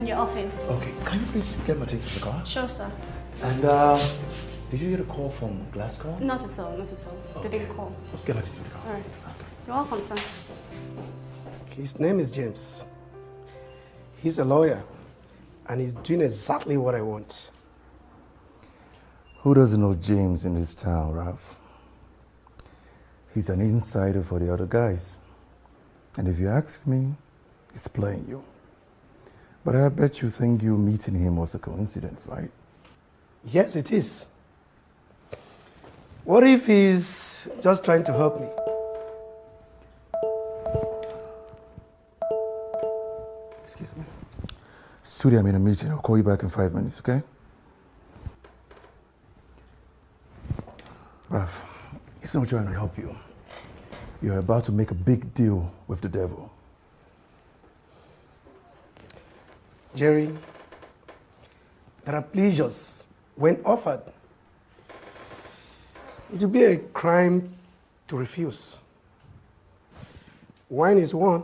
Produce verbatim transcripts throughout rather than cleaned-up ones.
In your office. Okay, can you please get my things to the car? Sure, sir. And, uh, did you get a call from Glasgow? Not at all, not at all. Okay. They didn't call. Get my things to the car. All right. Okay. You're welcome, sir. His name is James. He's a lawyer, and he's doing exactly what I want. Who doesn't know James in this town, Ralph? He's an insider for the other guys. And if you ask me, he's playing you. But I bet you think you meeting him was a coincidence, right? Yes, it is. What if he's just trying to help me? Excuse me. Sudi, I'm in a meeting. I'll call you back in five minutes, okay? Ralph, he's not trying to help you. You're about to make a big deal with the devil. Jerry, there are pleasures when offered. It would be a crime to refuse. Wine is one,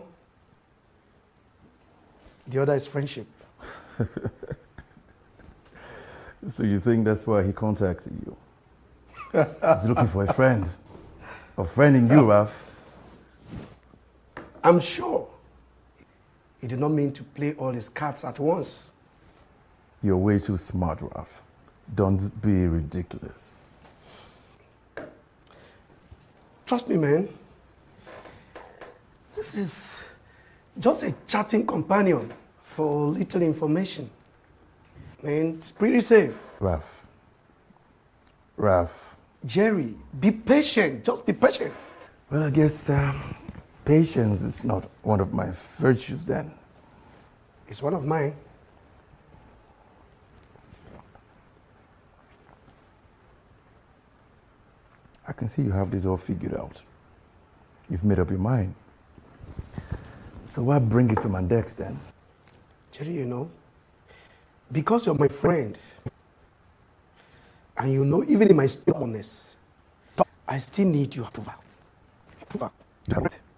the other is friendship. So you think that's why he contacted you? He's looking for a friend. A friend in you, Ralph. I'm sure he did not mean to play all his cards at once. You're way too smart, Ralph. Don't be ridiculous. Trust me, man. This is just a chatting companion for little information. Man, it's pretty safe. Ralph. Ralph. Jerry, be patient. Just be patient. Well, I guess um, patience is not one of my virtues then. It's one of mine. I can see you have this all figured out. You've made up your mind. So why bring it to my decks then? Jerry, you know, because you're my friend, and you know, even in my stubbornness, I still need your approval. Approval. Right.